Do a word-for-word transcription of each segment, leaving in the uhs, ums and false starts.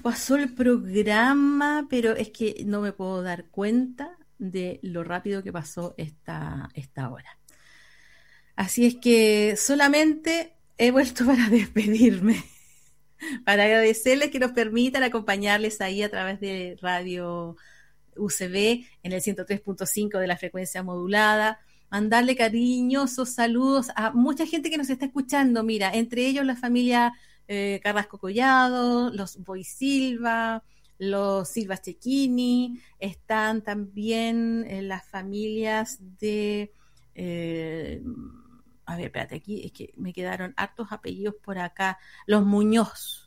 pasó el programa, pero es que no me puedo dar cuenta de lo rápido que pasó esta, esta hora. Así es que solamente he vuelto para despedirme, para agradecerles que nos permitan acompañarles ahí a través de Radio U C B en el ciento tres punto cinco de la frecuencia modulada, mandarle cariñosos saludos a mucha gente que nos está escuchando, mira, entre ellos la familia eh, Carrasco Collado, los Boy Silva, los Silva Cecchini, están también eh, las familias de... Eh, a ver, espérate, aquí es que me quedaron hartos apellidos por acá, los Muñoz,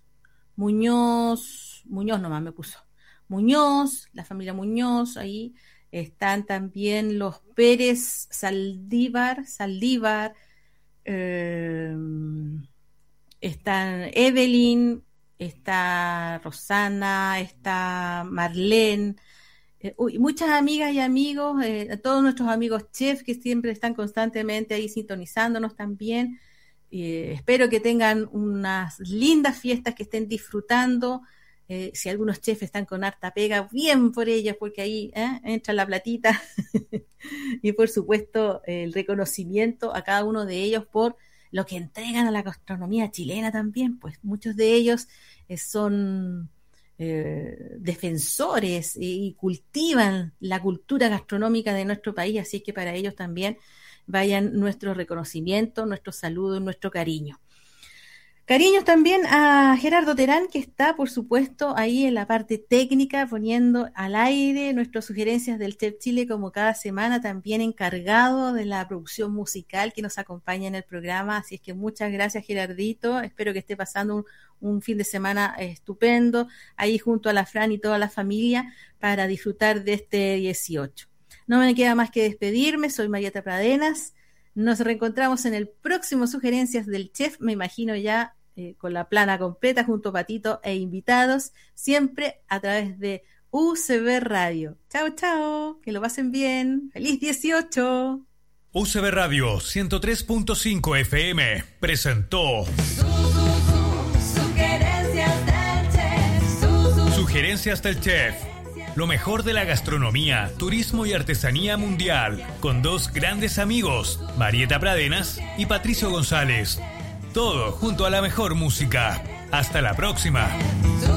Muñoz, Muñoz nomás me puso, Muñoz, la familia Muñoz, ahí están también los Pérez Saldívar, Saldívar, eh, están Evelyn, está Rosana, está Marlene, eh, uy, muchas amigas y amigos, eh, todos nuestros amigos chefs que siempre están constantemente ahí sintonizándonos también. Eh, espero que tengan unas lindas fiestas, que estén disfrutando. Eh, si algunos chefs están con harta pega, bien por ellos, porque ahí ¿eh? entra la platita. Y por supuesto el reconocimiento a cada uno de ellos por lo que entregan a la gastronomía chilena también, pues muchos de ellos eh, son eh, defensores y, y cultivan la cultura gastronómica de nuestro país, así que para ellos también vayan nuestro reconocimiento, nuestro saludo, nuestro cariño. Cariños también a Gerardo Terán, que está, por supuesto, ahí en la parte técnica, poniendo al aire nuestras sugerencias del Chef Chile, como cada semana, también encargado de la producción musical que nos acompaña en el programa. Así es que muchas gracias, Gerardito. Espero que esté pasando un, un fin de semana estupendo, ahí junto a la Fran y toda la familia, para disfrutar de este dieciocho. No me queda más que despedirme. Soy Marieta Pradenas. Nos reencontramos en el próximo Sugerencias del Chef, me imagino ya eh, con la plana completa junto a Patito e invitados, siempre a través de U C B Radio. Chao, chao, que lo pasen bien. ¡Feliz dieciocho! U C B Radio ciento tres punto cinco F M presentó Su, su, su, Sugerencias del Chef. Su, su, Sugerencias del Chef. Lo mejor de la gastronomía, turismo y artesanía mundial, con dos grandes amigos, Marieta Pradenas y Patricio González. Todo junto a la mejor música. Hasta la próxima.